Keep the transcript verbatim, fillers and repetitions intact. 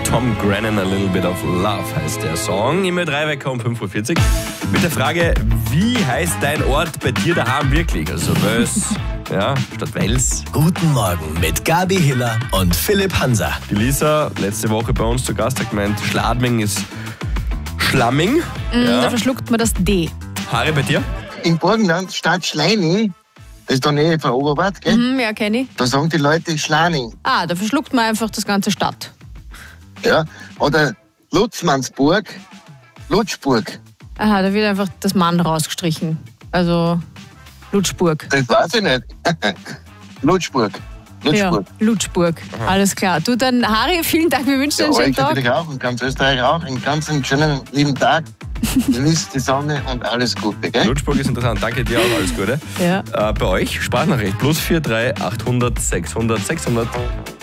Tom Grennan, A Little Bit of Love heißt der Song. Immer drei Wecker um fünf Uhr vierzig. Mit der Frage, wie heißt dein Ort bei dir daheim wirklich? Also Wels, ja, statt Wels. Guten Morgen mit Gabi Hiller und Philipp Hansa. Die Lisa, letzte Woche bei uns zu Gast, hat gemeint, Schladming ist Schlamming. Mm, ja. Da verschluckt man das D. Harry, bei dir? Im Burgenland, Stadt Schleining, das ist da Nähe von Oberwart, gell? Mhm, ja, kenne ich. Da sagen die Leute Schlaning. Ah, da verschluckt man einfach das ganze Stadt. Ja? Oder Lutzmannsburg, Lutschburg. Aha, da wird einfach das Mann rausgestrichen. Also Lutschburg. Das weiß ich nicht. Lutschburg. Lutschburg. Ja, Lutschburg. Alles klar. Du, dann Harry, vielen Dank. Wir wünschen dir Ja, einen schönen euch Tag. natürlich auch und ganz Österreich auch. Einen ganz schönen lieben Tag. Genießt die Sonne und alles Gute, gell? Lutschburg ist interessant. Danke dir auch, alles Gute. Ja. Äh, bei euch Sprachnachricht plus vier drei achthundert sechshundert sechshundert.